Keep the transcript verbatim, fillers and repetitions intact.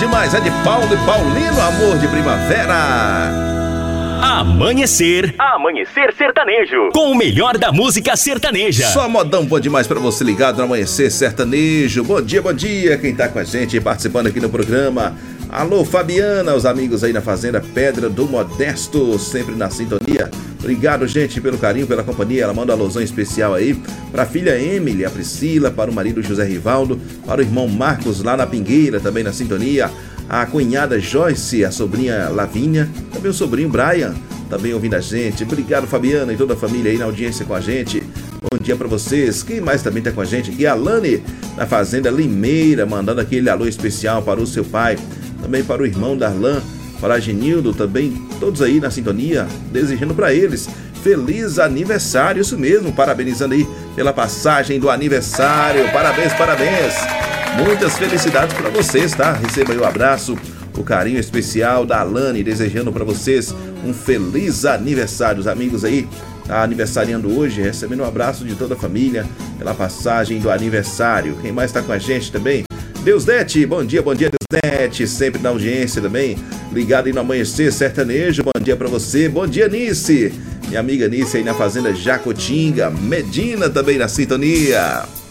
demais, é de Paulo e Paulino, Amor de Primavera. Amanhecer, Amanhecer Sertanejo, com o melhor da música sertaneja. Só modão bom demais pra você ligado no Amanhecer Sertanejo. Bom dia, bom dia, quem tá com a gente participando aqui no programa. Alô, Fabiana, os amigos aí na Fazenda Pedra do Modesto, sempre na sintonia. Obrigado, gente, pelo carinho, pela companhia. Ela manda um alusão especial aí pra filha Emily, a Priscila, para o marido José Rivaldo, para o irmão Marcos lá na Pingueira, também na sintonia. A cunhada Joyce, a sobrinha Lavínia, também o sobrinho Brian, também ouvindo a gente. Obrigado, Fabiana, e toda a família aí na audiência com a gente. Bom dia pra vocês. Quem mais também tá com a gente aqui? A Lani, na Fazenda Limeira, mandando aquele alô especial para o seu pai, também para o irmão Darlan, para a Genildo, também todos aí na sintonia, desejando para eles feliz aniversário, isso mesmo, parabenizando aí pela passagem do aniversário. Parabéns, parabéns. Muitas felicidades para vocês, tá? Receba aí o abraço, o carinho especial da Alane, desejando para vocês um feliz aniversário. Os amigos aí tá aniversariando hoje, recebendo um abraço de toda a família pela passagem do aniversário. Quem mais está com a gente também? Deusdete, bom dia, bom dia, Deusdete, sempre na audiência também, ligado aí no Amanhecer Sertanejo. Bom dia para você, bom dia, Nice, minha amiga Nice aí na Fazenda Jacotinga. Medina também na sintonia.